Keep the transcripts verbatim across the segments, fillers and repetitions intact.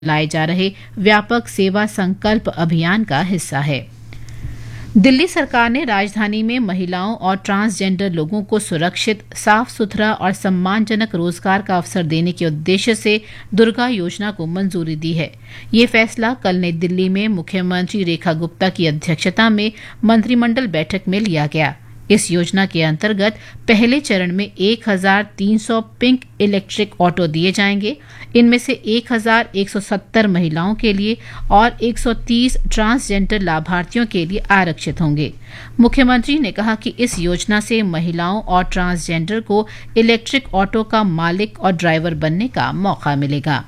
लाए जा रहे व्यापक सेवा संकल्प अभियान का हिस्सा है। दिल्ली सरकार ने राजधानी में महिलाओं और ट्रांसजेंडर लोगों को सुरक्षित, साफ सुथरा और सम्मानजनक रोजगार का अवसर देने के उद्देश्य से दुर्गा योजना को मंजूरी दी है। ये फैसला कल नई दिल्ली में मुख्यमंत्री रेखा गुप्ता की अध्यक्षता में मंत्रिमंडल बैठक में लिया गया। इस योजना के अंतर्गत पहले चरण में एक हज़ार तीन सौ पिंक इलेक्ट्रिक ऑटो दिए जाएंगे। इनमें से एक हज़ार एक सौ सत्तर महिलाओं के लिए और एक सौ तीस ट्रांसजेंडर लाभार्थियों के लिए आरक्षित होंगे। मुख्यमंत्री ने कहा कि इस योजना से महिलाओं और ट्रांसजेंडर को इलेक्ट्रिक ऑटो का मालिक और ड्राइवर बनने का मौका मिलेगा।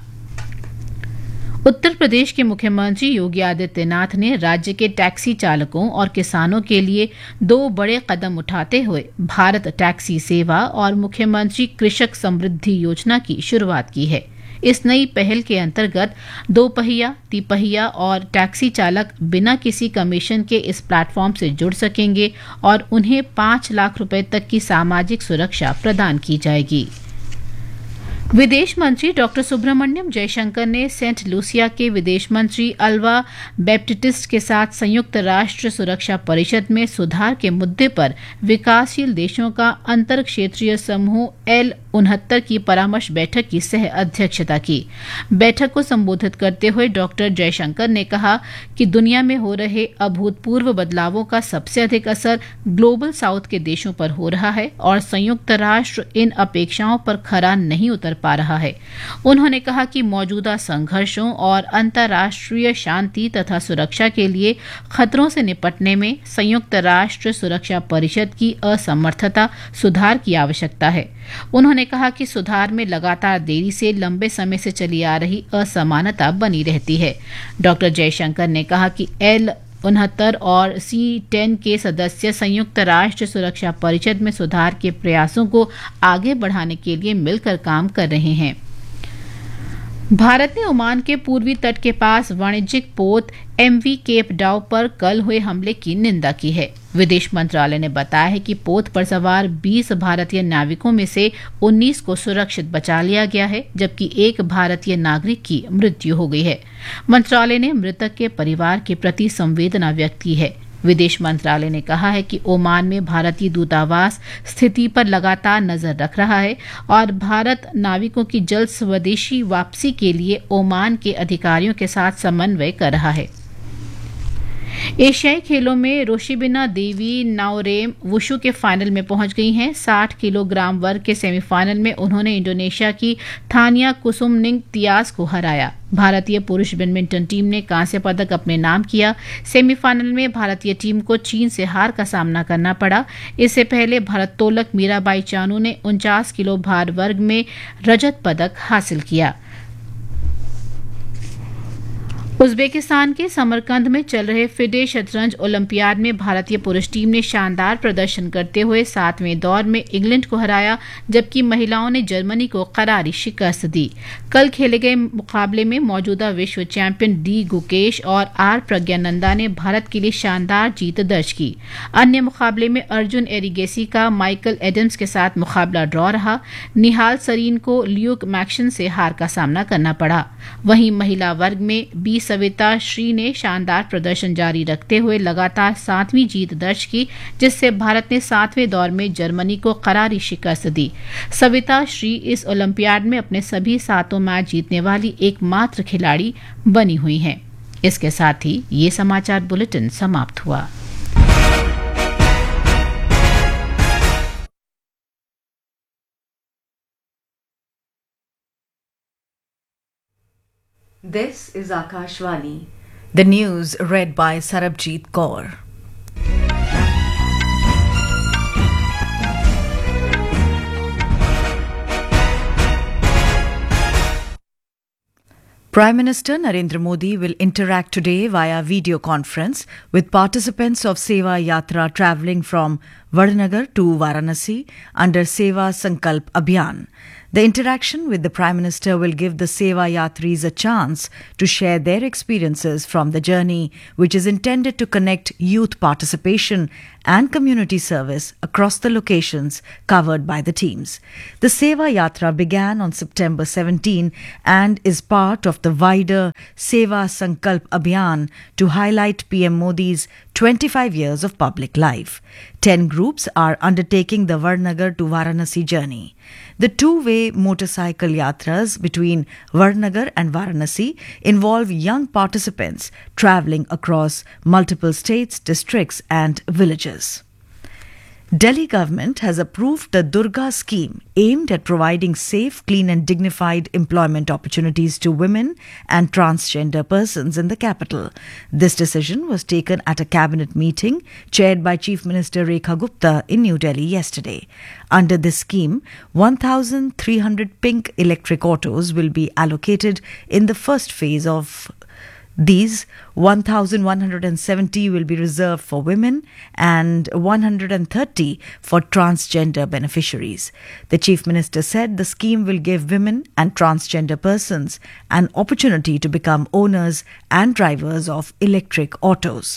उत्तर प्रदेश के मुख्यमंत्री योगी आदित्यनाथ ने राज्य के टैक्सी चालकों और किसानों के लिए दो बड़े कदम उठाते हुए भारत टैक्सी सेवा और मुख्यमंत्री कृषक समृद्धि योजना की शुरुआत की है। इस नई पहल के अंतर्गत दो पहिया, तिपहिया और टैक्सी चालक बिना किसी कमीशन के इस प्लेटफॉर्म से जुड़ सकेंगे और उन्हें पाँच लाख रुपए तक की सामाजिक सुरक्षा प्रदान की जाएगी। विदेश मंत्री डॉक्टर सुब्रमण्यम जयशंकर ने सेंट लूसिया के विदेश मंत्री अल्वा बैप्टिस्ट के साथ संयुक्त राष्ट्र सुरक्षा परिषद में सुधार के मुद्दे पर विकासशील देशों का अंतर क्षेत्रीय समूह एल उनहत्तर की परामर्श बैठक की सह अध्यक्षता की। बैठक को संबोधित करते हुए डॉक्टर जयशंकर ने कहा कि दुनिया में हो रहे अभूतपूर्व बदलावों का सबसे अधिक असर ग्लोबल साउथ के देशों पर हो रहा है और संयुक्त राष्ट्र इन अपेक्षाओं पर खरा नहीं उतर पा रहा है। उन्होंने कहा कि मौजूदा संघर्षों और अंतर्राष्ट्रीय शांति तथा सुरक्षा के लिए खतरों से निपटने में संयुक्त राष्ट्र सुरक्षा परिषद की असमर्थता सुधार की आवश्यकता है। उन्होंने कहा कि सुधार में लगातार देरी से लंबे समय से चली आ रही असमानता बनी रहती है। डॉक्टर जयशंकर ने कहा कि एल उनहत्तर और सी टेन के सदस्य संयुक्त राष्ट्र सुरक्षा परिषद में सुधार के प्रयासों को आगे बढ़ाने के लिए मिलकर काम कर रहे हैं। भारत ने ओमान के पूर्वी तट के पास वाणिज्यिक पोत एमवी केप डाउ पर कल हुए हमले की निंदा की है। विदेश मंत्रालय ने बताया है कि पोत पर सवार बीस भारतीय नाविकों में से उन्नीस को सुरक्षित बचा लिया गया है, जबकि एक भारतीय नागरिक की मृत्यु हो गई है। मंत्रालय ने मृतक के परिवार के प्रति संवेदना व्यक्त की है। विदेश मंत्रालय ने कहा है कि ओमान में भारतीय दूतावास स्थिति पर लगातार नजर रख रहा है और भारत नाविकों की जल्द स्वदेशी वापसी के लिए ओमान के अधिकारियों के साथ समन्वय कर रहा है। एशियाई खेलों में रोशिबिना देवी नाओरेम वुशु के फाइनल में पहुंच गई हैं। साठ किलोग्राम वर्ग के सेमीफाइनल में उन्होंने इंडोनेशिया की थानिया कुसुमनिंग तियास को हराया। भारतीय पुरुष बैडमिंटन टीम ने कांस्य पदक अपने नाम किया। सेमीफाइनल में भारतीय टीम को चीन से हार का सामना करना पड़ा। इससे पहले भारोत्तोलक मीराबाई चानू ने उनचास किलो भार वर्ग में रजत पदक हासिल किया। उज्बेकिस्तान के समरकंद में चल रहे फिडे शतरंज ओलंपियाड में भारतीय पुरुष टीम ने शानदार प्रदर्शन करते हुए सातवें दौर में इंग्लैंड को हराया, जबकि महिलाओं ने जर्मनी को करारी शिकस्त दी। कल खेले गए मुकाबले में मौजूदा विश्व चैंपियन डी गुकेश और आर प्रज्ञानंदा ने भारत के लिए शानदार जीत दर्ज की। अन्य मुकाबले में अर्जुन एरिगेसी का माइकल एडम्स के साथ मुकाबला ड्रॉ रहा। निहाल सरीन को ल्यूक मैक्सन से हार का सामना करना पड़ा। वहीं महिला वर्ग में बी सविता श्री ने शानदार प्रदर्शन जारी रखते हुए लगातार सातवीं जीत दर्ज की, जिससे भारत ने सातवें दौर में जर्मनी को करारी शिकस्त दी। सविता श्री इस ओलंपियाड में अपने सभी सातों मैच जीतने वाली एकमात्र खिलाड़ी बनी हुई हैं। इसके साथ ही ये समाचार बुलेटिन समाप्त हुआ। This is Akashvani. The news read by Sarabjit Kaur. Prime Minister Narendra Modi will interact today via video conference with participants of Seva Yatra travelling from Vadnagar to Varanasi under Seva Sankalp Abhiyan. The interaction with the Prime Minister will give the Seva Yatris a chance to share their experiences from the journey, which is intended to connect youth participation and community service across the locations covered by the teams. The Seva Yatra began on September seventeenth and is part of the wider Seva Sankalp Abhiyan to highlight P M Modi's twenty-five years of public life. Ten groups are undertaking the Varnagar to Varanasi journey. The two-way motorcycle yatras between Varnagar and Varanasi involve young participants travelling across multiple states, districts and villages. Delhi government has approved the Durga scheme aimed at providing safe, clean and dignified employment opportunities to women and transgender persons in the capital. This decision was taken at a cabinet meeting chaired by Chief Minister Rekha Gupta in New Delhi yesterday. Under this scheme, one thousand three hundred pink electric autos will be allocated in the first phase of these. one thousand one hundred seventy will be reserved for women and one hundred thirty for transgender beneficiaries. The Chief Minister said the scheme will give women and transgender persons an opportunity to become owners and drivers of electric autos.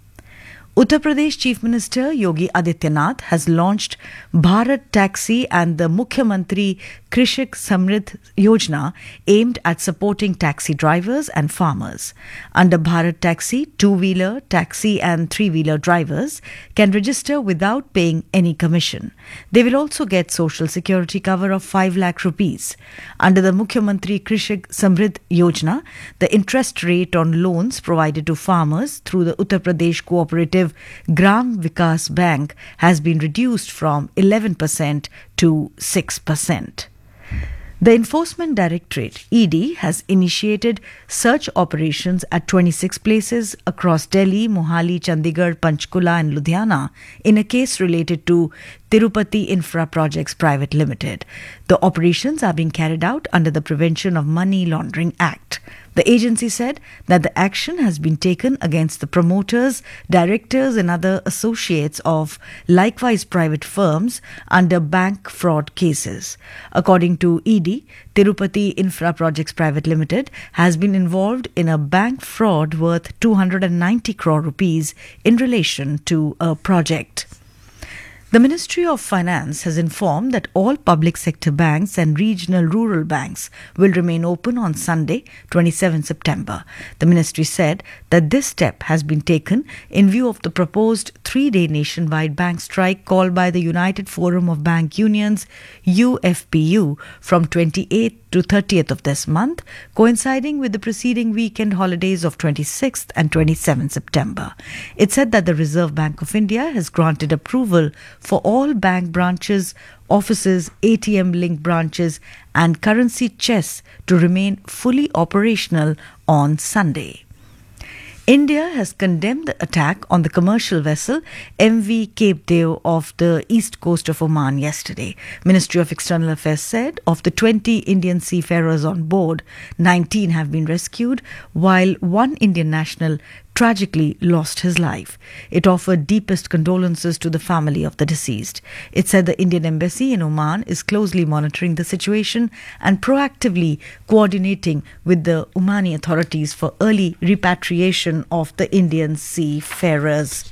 Uttar Pradesh Chief Minister Yogi Adityanath has launched Bharat Taxi and the Mukhyamantri Krishak Samridh Yojana aimed at supporting taxi drivers and farmers. Under Bharat Taxi, two-wheeler, taxi and three-wheeler drivers can register without paying any commission. They will also get social security cover of five lakh rupees. Under the Mukhyamantri Krishak Samridh Yojana, the interest rate on loans provided to farmers through the Uttar Pradesh Cooperative Gram Vikas Bank has been reduced from eleven percent to six percent. The Enforcement Directorate, E D, has initiated search operations at twenty-six places across Delhi, Mohali, Chandigarh, Panchkula and Ludhiana in a case related to Tirupati Infra Projects Private Limited. The operations are being carried out under the Prevention of Money Laundering Act. The agency said that the action has been taken against the promoters, directors and other associates of likewise private firms under bank fraud cases. According to E D, Tirupati Infra Projects Private Limited has been involved in a bank fraud worth two hundred ninety crore rupees in relation to a project. The Ministry of Finance has informed that all public sector banks and regional rural banks will remain open on Sunday, twenty-seventh September. The ministry said that this step has been taken in view of the proposed three-day nationwide bank strike called by the United Forum of Bank Unions, U F B U, from twenty-eighth to thirtieth of this month, coinciding with the preceding weekend holidays of twenty-sixth and twenty-seventh September. It said that the Reserve Bank of India has granted approval for all bank branches, offices, A T M-linked branches and currency chests to remain fully operational on Sunday. India has condemned the attack on the commercial vessel M V Cape Deo off the east coast of Oman yesterday. Ministry of External Affairs said of the twenty Indian seafarers on board, nineteen have been rescued, while one Indian national tragically lost his life. It offered deepest condolences to the family of the deceased. It said the Indian embassy in Oman is closely monitoring the situation and proactively coordinating with the Omani authorities for early repatriation of the Indian seafarers.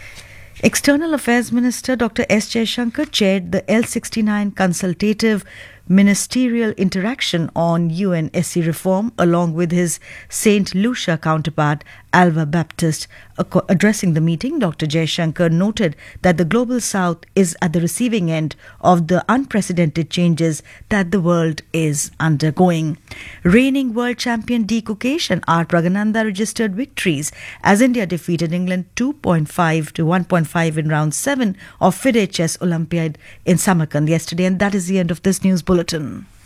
External Affairs Minister Doctor S Jaishankar chaired the L sixty-nine Consultative Ministerial Interaction on U N S C reform along with his Saint Lucia counterpart Alva Baptist. Addressing the meeting, Doctor Jaishankar noted that the Global South is at the receiving end of the unprecedented changes that the world is undergoing. Reigning world champion D. Kukesh and R. Pragananda registered victories as India defeated England two point five to one point five in round seven of FIDE Chess Olympiad in Samarkand yesterday. And that is the end of this news bulletin.